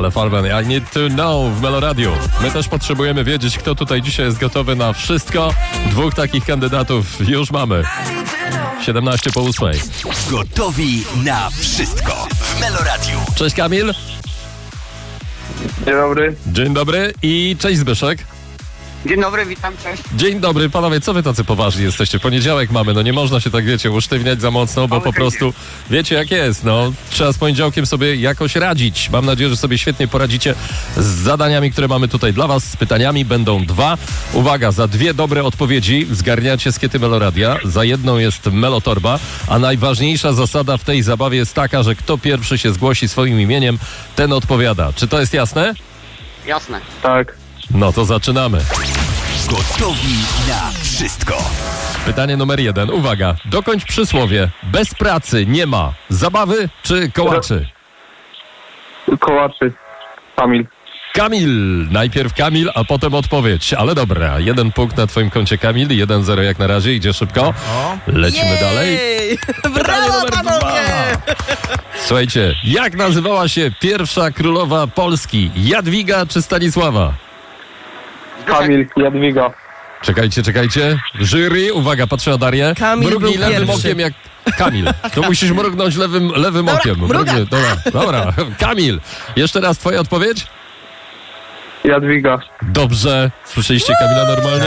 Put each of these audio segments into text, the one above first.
Ale Farben, I need to know w Meloradiu. My też potrzebujemy wiedzieć, kto tutaj dzisiaj jest gotowy na wszystko. 2 takich kandydatów już mamy. 7:17. Gotowi na wszystko w Meloradiu. Cześć Kamil. Dzień dobry. Dzień dobry i cześć Zbyszek. Dzień dobry, witam, cześć. Dzień dobry, panowie, co wy tacy poważni jesteście? Poniedziałek mamy, no nie można się tak, wiecie, usztywniać za mocno, bo po prostu wiecie jak jest, no. Trzeba z poniedziałkiem sobie jakoś radzić. Mam nadzieję, że sobie świetnie poradzicie z zadaniami, które mamy tutaj dla was. Z pytaniami będą 2. Uwaga, za 2 dobre odpowiedzi zgarniacie skiety Meloradia, za 1 jest Melotorba, a najważniejsza zasada w tej zabawie jest taka, że kto pierwszy się zgłosi swoim imieniem, ten odpowiada. Czy to jest jasne? Jasne. Tak. No to zaczynamy. Gotowi na wszystko. Pytanie numer 1. Uwaga, dokończ przysłowie. Bez pracy nie ma zabawy czy kołaczy? Kołaczy. Kamil. Kamil. Najpierw Kamil, a potem odpowiedź. Ale dobra, 1 punkt na twoim koncie Kamil, 1-0 jak na razie, idzie szybko. Lecimy dalej. Brawo, panowie! Słuchajcie, jak nazywała się pierwsza królowa Polski? Jadwiga czy Stanisława? Kamil. Jadwiga. Czekajcie. Jury, uwaga, patrzę na Darię. Kamil Mrugnij był lewym pierwszy. okiem jak... Kamil, to musisz mrugnąć lewym okiem. mrugam. Dobra. Kamil, jeszcze raz twoja odpowiedź? Jadwiga. Dobrze. Słyszeliście Kamila normalnie?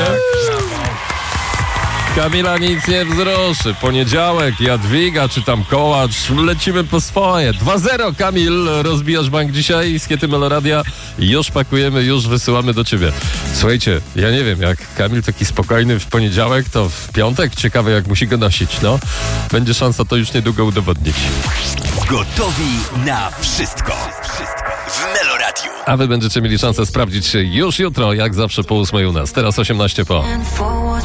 Kamila nic nie wzruszy. Poniedziałek, Jadwiga czy tam Kołacz. Lecimy po swoje. 2-0, Kamil. Rozbijasz bank dzisiaj. Skiety Meloradia. Już pakujemy, już wysyłamy do ciebie. Słuchajcie, ja nie wiem, jak Kamil taki spokojny w poniedziałek, to w piątek ciekawe jak musi go nosić, no. Będzie szansa to już niedługo udowodnić. Gotowi na wszystko w Meloradiu. A wy będziecie mieli szansę sprawdzić się już jutro, jak zawsze po 8 u nas. Teraz 18 po.